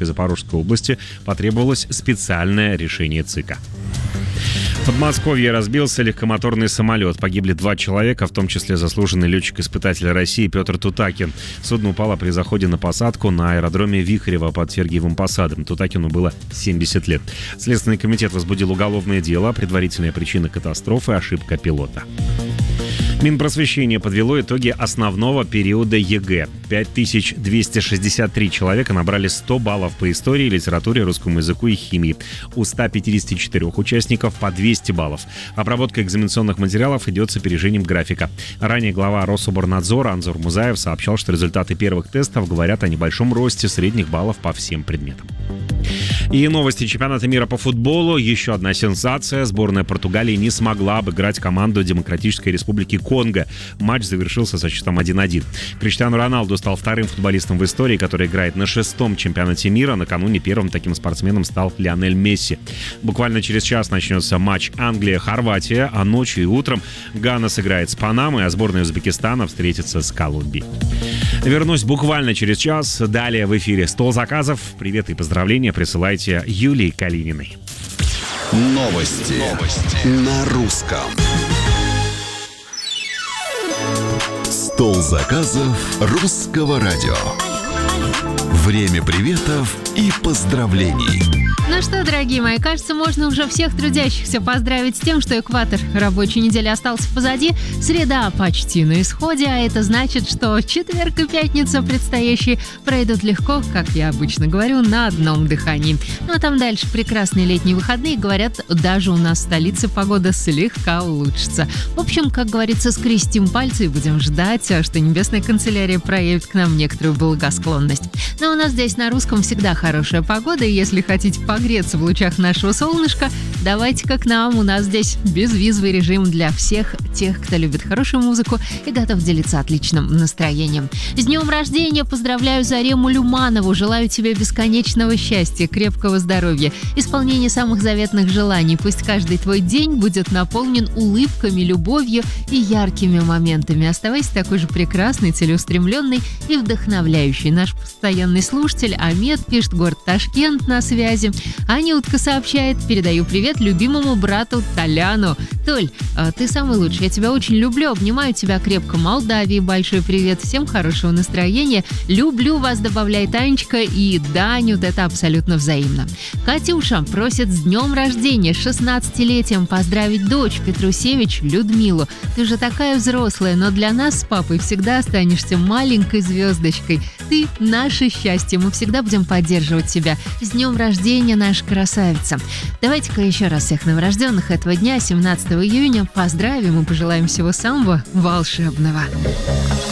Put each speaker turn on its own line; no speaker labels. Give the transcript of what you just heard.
Херсонской и Запорожской области потребовалось специальное решение ЦИКа. В Подмосковье разбился легкомоторный самолет. Погибли 2 человека, в том числе заслуженный летчик-испытатель России Петр Тутакин. Судно упало при заходе на посадку на аэродроме Вихрево под Сергиевым Посадом. Тутакину было 70 лет. Следственный комитет возбудил уголовное дело. Предварительная причина катастрофы – ошибка пилота. Минпросвещение подвело итоги основного периода ЕГЭ. 5263 человека набрали 100 баллов по истории, литературе, русскому языку и химии. У 154 участников по 200 баллов. Обработка экзаменационных материалов идет с опережением графика. Ранее глава Рособорнадзора Анзор Музаев сообщал, что результаты первых тестов говорят о небольшом росте средних баллов по всем предметам. И новости чемпионата мира по футболу. Еще одна сенсация. Сборная Португалии не смогла обыграть команду Демократической Республики Конго. Матч завершился со счетом 1-1. Криштиану Роналду стал вторым футболистом в истории, который играет на 6-м чемпионате мира. Накануне первым таким спортсменом стал Лионель Месси. Буквально через час начнется матч Англия-Хорватия, а ночью и утром Гана сыграет с Панамой, а сборная Узбекистана встретится с Колумбией. Вернусь буквально через час. Далее в эфире «Стол заказов». Привет и поздравления присылайте Юлии Калининой.
Новости на русском. Стол заказов русского радио. Время приветов и поздравлений.
Ну что, дорогие мои, кажется, можно уже всех трудящихся поздравить с тем, что экватор рабочей недели остался позади, среда почти на исходе, а это значит, что четверг и пятница предстоящие пройдут легко, как я обычно говорю, на одном дыхании. Ну а там дальше прекрасные летние выходные, говорят, даже у нас в столице погода слегка улучшится. В общем, как говорится, скрестим пальцы и будем ждать, что небесная канцелярия проявит к нам некоторую благосклонность. Но у нас здесь на русском всегда хорошая погода, и если хотите погреться в лучах нашего солнышка, давайте-ка к нам. У нас здесь безвизовый режим для всех тех, кто любит хорошую музыку и готов делиться отличным настроением. С днем рождения поздравляю Зарему Люманову. Желаю тебе бесконечного счастья, крепкого здоровья, исполнения самых заветных желаний. Пусть каждый твой день будет наполнен улыбками, любовью и яркими моментами. Оставайся такой же прекрасный, целеустремленный и вдохновляющий. Наш постоянный слушатель Амед пишет: город Ташкент на связи. Анютка сообщает: передаю привет любимому брату Толяну. Толь, ты самый лучший, я тебя очень люблю, обнимаю тебя крепко. Молдавии большой привет, всем хорошего настроения. Люблю вас, добавляет Анечка, и Данют, это абсолютно взаимно. Катюша просит с днем рождения, 16-летием поздравить дочь Петрусевич Людмилу. Ты же такая взрослая, но для нас с папой всегда останешься маленькой звездочкой. Ты наше счастье, мы всегда будем поддерживать тебя. С днем рождения, наша красавица. Давайте-ка еще раз всех новорожденных этого дня, 17 июня, поздравим и пожелаем всего самого волшебного.